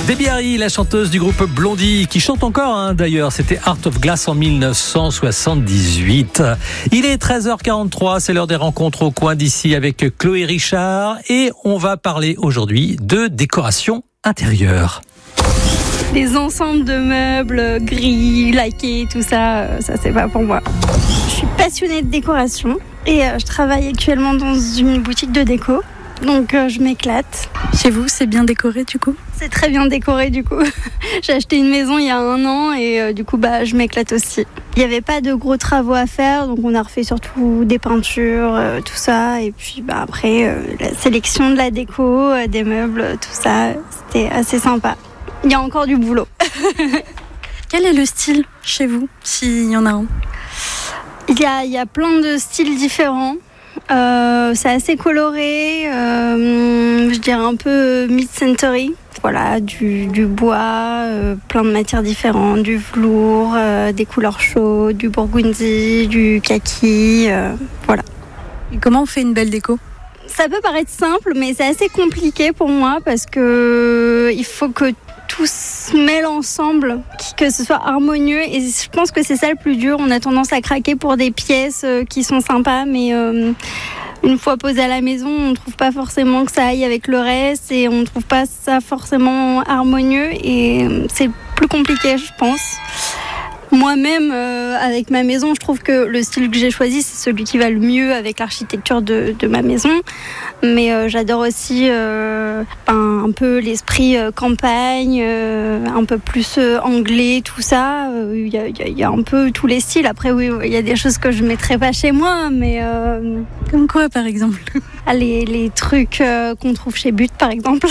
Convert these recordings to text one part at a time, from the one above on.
Debbie Harry, la chanteuse du groupe Blondie, qui chante encore d'ailleurs, c'était Art of Glass en 1978. Il est 13h43, c'est l'heure des rencontres au coin d'ici avec Chloé Richard et on va parler aujourd'hui de décoration intérieure. Les ensembles de meubles gris, laqués, tout ça, ça c'est pas pour moi. Je suis passionnée de décoration et je travaille actuellement dans une boutique de déco. Donc je m'éclate. Chez vous, c'est bien décoré du coup ? C'est très bien décoré du coup. J'ai acheté une maison il y a 1 an et du coup je m'éclate aussi. Il n'y avait pas de gros travaux à faire, donc on a refait surtout des peintures, tout ça. Et puis après, la sélection de la déco, des meubles, tout ça, c'était assez sympa. Il y a encore du boulot. Quel est le style chez vous, s'il y en a un ? Il y a plein de styles différents. C'est assez coloré, je dirais un peu mid-century. Voilà, du bois, plein de matières différentes, du velours, des couleurs chaudes, du burgundy, du kaki, voilà. Et comment on fait une belle déco ? Ça peut paraître simple, mais c'est assez compliqué pour moi parce que il faut que tout se mêle ensemble, que ce soit harmonieux, et je pense que c'est ça le plus dur. On a tendance à craquer pour des pièces qui sont sympas, mais une fois posées à la maison, on ne trouve pas forcément que ça aille avec le reste et on ne trouve pas ça forcément harmonieux et c'est plus compliqué, je pense. Moi-même, avec ma maison, je trouve que le style que j'ai choisi, c'est celui qui va le mieux avec l'architecture de ma maison. Mais j'adore aussi un peu l'esprit campagne, un peu plus anglais, tout ça. Il y a un peu tous les styles. Après, oui, il y a des choses que je ne mettrais pas chez moi, mais... Comme quoi, par exemple ? Les trucs qu'on trouve chez But, par exemple.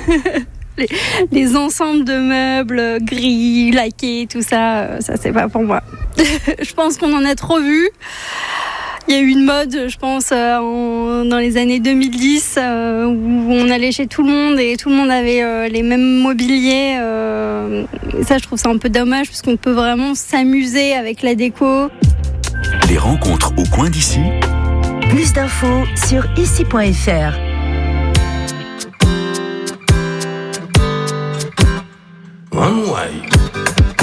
Les ensembles de meubles gris, laqués, tout ça, ça c'est pas pour moi. Je pense qu'on en a trop vu. Il y a eu une mode, je pense, dans les années 2010 où on allait chez tout le monde et tout le monde avait les mêmes mobiliers. Et ça, je trouve ça un peu dommage parce qu'on peut vraiment s'amuser avec la déco. Les rencontres au coin d'ici. Plus d'infos sur ici.fr. One way.